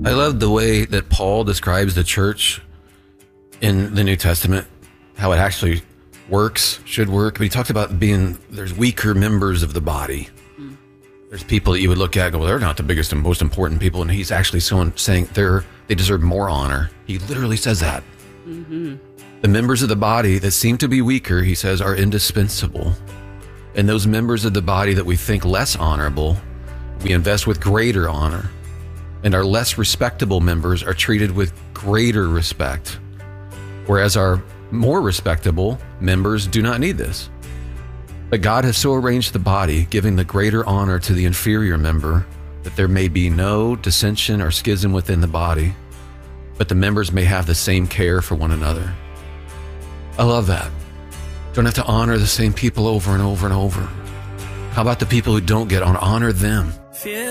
I love the way that Paul describes the church in the New Testament, how it actually works, should work. But he talked about there's weaker members of the body. There's people that you would look at and go, well, they're not the biggest and most important people. And he's actually saying they deserve more honor. He literally says that. Mm-hmm. The members of the body that seem to be weaker, he says, are indispensable. And those members of the body that we think less honorable, we invest with greater honor. And our less respectable members are treated with greater respect. Whereas our more respectable members do not need this. But God has so arranged the body, giving the greater honor to the inferior member, that there may be no dissension or schism within the body, but the members may have the same care for one another. I love that. Don't have to honor the same people over and over and over. How about the people who don't get on? Honor them.